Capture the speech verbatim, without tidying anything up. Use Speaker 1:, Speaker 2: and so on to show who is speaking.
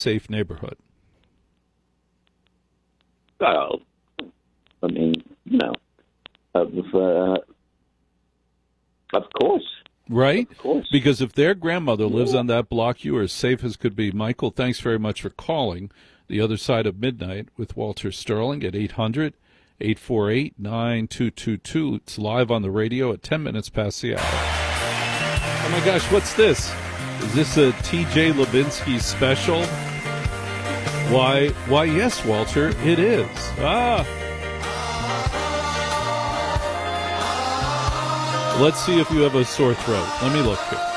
Speaker 1: safe neighborhood?
Speaker 2: Well, I mean, you know, of, uh, of course.
Speaker 1: Right?
Speaker 2: Of course.
Speaker 1: Because if their grandmother lives on that block, you are as safe as could be. Michael, thanks very much for calling The Other Side of Midnight with Walter Sterling at eight hundred, eight four eight, nine two two two. It's live on the radio at ten minutes past the hour. Oh, my gosh, what's this? Is this a T J Levinsky special? Why, why, yes, Walter, it is. Ah. Let's see if you have a sore throat. Let me look here.